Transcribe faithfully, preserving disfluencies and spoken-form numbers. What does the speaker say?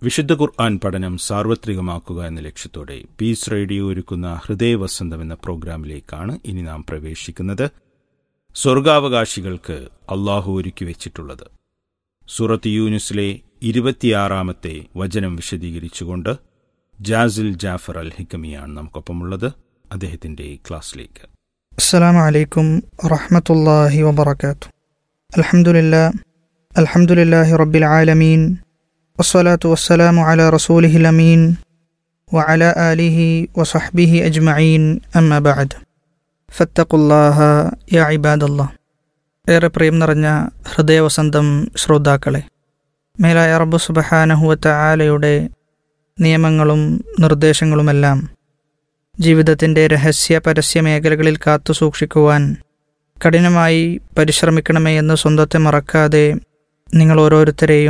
വിശുദ്ധ ഖുർആൻ പഠനം സാർവത്രികമാക്കുക എന്ന ലക്ഷ്യത്തോടെ പീസ് റേഡിയോ ഒരുക്കുന്ന ഹൃദയവസന്തം എന്ന പ്രോഗ്രാമിലേക്കാണ് ഇനി നാം പ്രവേശിക്കുന്നത്. സ്വർഗാവകാശികൾക്ക് അള്ളാഹു ഒരുക്കി വെച്ചിട്ടുള്ളത്. സൂറത്ത് യൂനുസിലെ ഇരുപത്തിയാറാമത്തെ വചനം വിശദീകരിച്ചുകൊണ്ട് ജാസിൽ ജാഫർ അൽ ഹിക്കമിയാണ് നമുക്കൊപ്പമുള്ളത്. അദ്ദേഹത്തിന്റെ ക്ലാസ്സിലേക്ക്. അസ്സലാമു അലൈക്കും വറഹ്മത്തുള്ളാഹി വബറകാതുഹു. അൽഹംദുലില്ലാഹ് അൽഹംദുലില്ലാഹി റബ്ബിൽ ആലമീൻ വസ്സലാത്തു വസ്സലാമു അലാ റസൂലിഹിൽ അമീൻ വഅലാ ആലിഹി വസഹ്ബിഹി അജ്മഈൻ. അമ്മാ ബഅദ്. ഫത്തഖുല്ലാഹ യാ ഇബാദല്ലാഹ്. ഏറെ പ്രിയം നിറഞ്ഞ ഹൃദയവസന്തം ശ്രോതാക്കളെ, മേലായ റബ്ബ് സുബ്ഹാനഹു വ തആലയുടെ നിയമങ്ങളും നിർദ്ദേശങ്ങളുമെല്ലാം ജീവിതത്തിൻ്റെ രഹസ്യ പരസ്യ മേഖലകളിൽ കാത്തു സൂക്ഷിക്കുവാൻ കഠിനമായി പരിശ്രമിക്കണമേ എന്ന് സ്വന്തത്തെ മറക്കാതെ നിങ്ങൾ ഓരോരുത്തരെയും